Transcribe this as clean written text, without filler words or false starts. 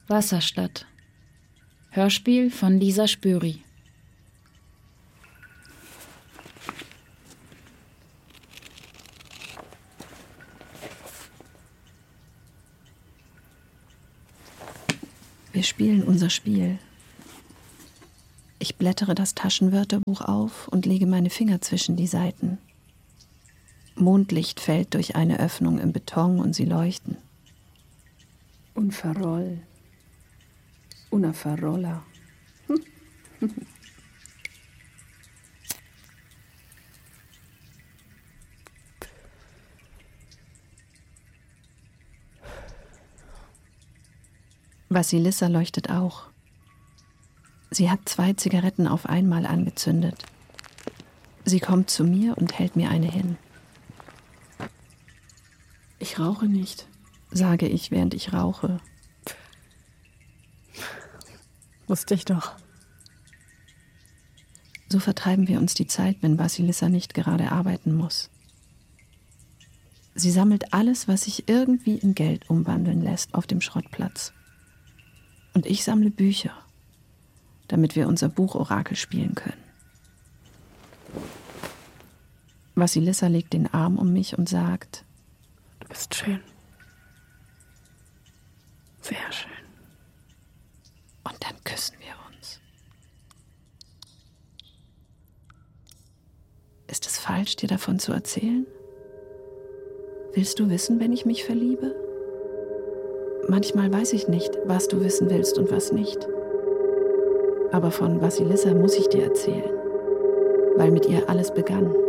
Wasserstadt. Hörspiel von Lisa Spüri. Wir spielen unser Spiel. Ich blättere das Taschenwörterbuch auf und lege meine Finger zwischen die Seiten. Mondlicht fällt durch eine Öffnung im Beton und sie leuchten. Un farol. Una farola. Vasilissa leuchtet auch. Sie hat 2 Zigaretten auf einmal angezündet. Sie kommt zu mir und hält mir eine hin. Ich rauche nicht, sage ich, während ich rauche. Wusste ich doch. So vertreiben wir uns die Zeit, wenn Vasilissa nicht gerade arbeiten muss. Sie sammelt alles, was sich irgendwie in Geld umwandeln lässt, auf dem Schrottplatz. Und ich sammle Bücher, damit wir unser Buchorakel spielen können. Vasilissa legt den Arm um mich und sagt: Du bist schön. Sehr schön. Und dann küssen wir uns. Ist es falsch, dir davon zu erzählen? Willst du wissen, wenn ich mich verliebe? Manchmal weiß ich nicht, was du wissen willst und was nicht. Aber von Vasilissa muss ich dir erzählen, weil mit ihr alles begann.